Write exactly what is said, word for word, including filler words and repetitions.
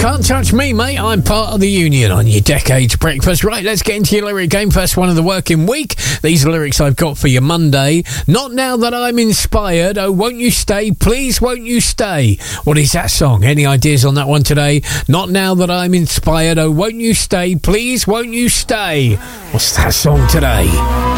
Can't touch me, mate. I'm part of the union on your Decades Breakfast. Right, let's get into your lyric game. First one of the working week. These are lyrics I've got for your Monday. Not now that I'm inspired. Oh, won't you stay? Please, won't you stay? What is that song? Any ideas on that one today? Not now that I'm inspired. Oh, won't you stay? Please, won't you stay? What's that song today?